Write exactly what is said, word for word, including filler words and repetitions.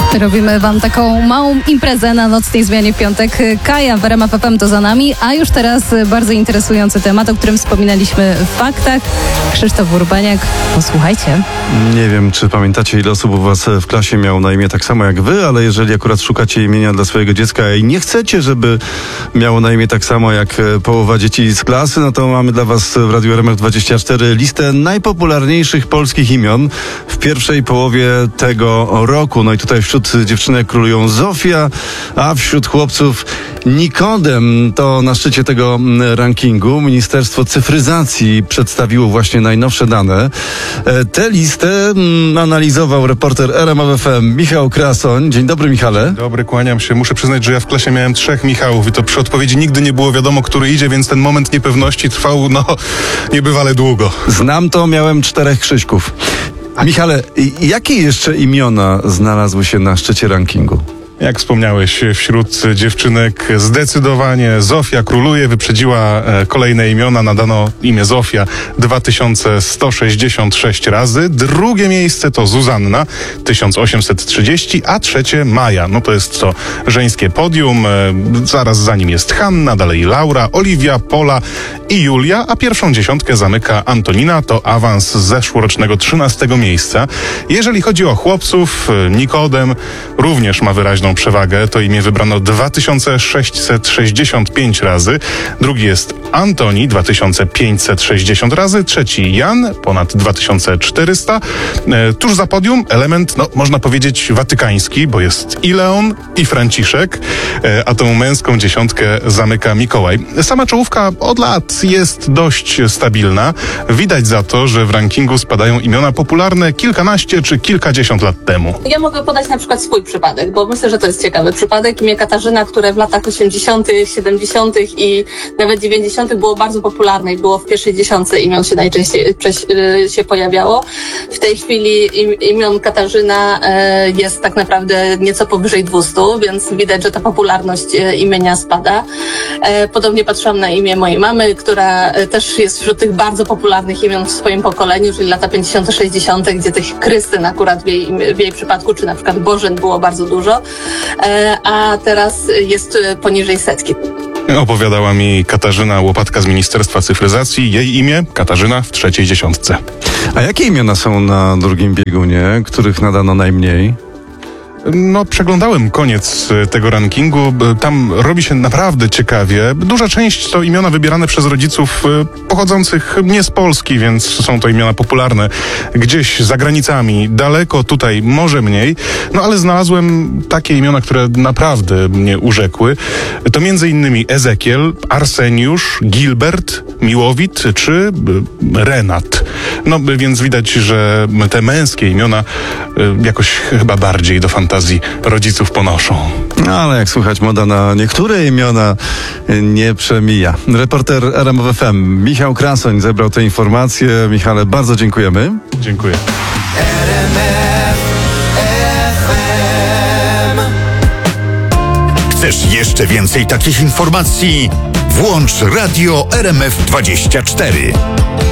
Robimy wam taką małą imprezę na nocnej zmianie w piątek. Kaja w R M F F M to za nami, a już teraz bardzo interesujący temat, o którym wspominaliśmy w faktach. Krzysztof Urbaniak, posłuchajcie. Nie wiem, czy pamiętacie, ile osób u was w klasie miało na imię tak samo jak wy, ale jeżeli akurat szukacie imienia dla swojego dziecka i nie chcecie, żeby miało na imię tak samo jak połowa dzieci z klasy, no to mamy dla was w Radiu R M F dwadzieścia cztery listę najpopularniejszych polskich imion w pierwszej połowie tego roku. No i tutaj wśród dziewczynek królują Zofia, a wśród chłopców Nikodem. To na szczycie tego rankingu Ministerstwo Cyfryzacji przedstawiło właśnie najnowsze dane. Tę listę analizował reporter R M F F M Michał Krasoń. Dzień dobry, Michale. Dzień dobry, kłaniam się. Muszę przyznać, że ja w klasie miałem trzech Michałów i to przy odpowiedzi nigdy nie było wiadomo, który idzie, więc ten moment niepewności trwał, no, niebywale długo. Znam to, miałem czterech Krzyśków. Michale, jakie jeszcze imiona znalazły się na szczycie rankingu? Jak wspomniałeś, wśród dziewczynek zdecydowanie Zofia króluje, wyprzedziła e, kolejne imiona, nadano imię Zofia dwa tysiące sto sześćdziesiąt sześć razy. Drugie miejsce to Zuzanna, tysiąc osiemset trzydzieści, a trzecie Maja. No to jest to żeńskie podium, e, zaraz za nim jest Hanna, dalej Laura, Oliwia, Pola i Julia, a pierwszą dziesiątkę zamyka Antonina, to awans z zeszłorocznego trzynastego miejsca. Jeżeli chodzi o chłopców, Nikodem również ma wyraźną przewagę. To imię wybrano dwa tysiące sześćset sześćdziesiąt pięć razy. Drugi jest Antoni, dwa tysiące pięćset sześćdziesiąt razy. Trzeci Jan, ponad dwa tysiące czterysta. E, tuż za podium element, no można powiedzieć watykański, bo jest i Leon, i Franciszek, e, a tą męską dziesiątkę zamyka Mikołaj. Sama czołówka od lat jest dość stabilna. Widać za to, że w rankingu spadają imiona popularne kilkanaście czy kilkadziesiąt lat temu. Ja mogę podać na przykład swój przypadek, bo myślę, że to jest ciekawy przypadek. Imię Katarzyna, które w latach osiemdziesiątych, siedemdziesiątych i nawet dziewięćdziesiątych było bardzo popularne i było w pierwszej dziesiątce imion się najczęściej się pojawiało. W tej chwili im, imion Katarzyna e, jest tak naprawdę nieco powyżej dwieście, więc widać, że ta popularność e, imienia spada. E, podobnie patrzyłam na imię mojej mamy, która e, też jest wśród tych bardzo popularnych imion w swoim pokoleniu, czyli lata pięćdziesiąte, sześćdziesiąte, gdzie tych Krystyn akurat w jej, w jej przypadku, czy na przykład Bożen było bardzo dużo. A teraz jest poniżej setki. Opowiadała mi Katarzyna Łopatka z Ministerstwa Cyfryzacji. Jej imię Katarzyna w trzeciej dziesiątce. A jakie imiona są na drugim biegunie, których nadano najmniej? No, przeglądałem koniec tego rankingu. Tam robi się naprawdę ciekawie. Duża część to imiona wybierane przez rodziców pochodzących nie z Polski, więc są to imiona popularne gdzieś za granicami, daleko, tutaj może mniej. No, ale znalazłem takie imiona, które naprawdę mnie urzekły. To między innymi Ezekiel, Arseniusz, Gilbert, Miłowit czy Renat. No, więc widać, że te męskie imiona jakoś chyba bardziej do fantazji rodziców ponoszą. No, ale jak słychać, moda na niektóre imiona nie przemija. Reporter R M F F M Michał Krasoń zebrał te informacje. Michale, bardzo dziękujemy. Dziękuję. Chcesz jeszcze więcej takich informacji? Włącz Radio R M F dwadzieścia cztery.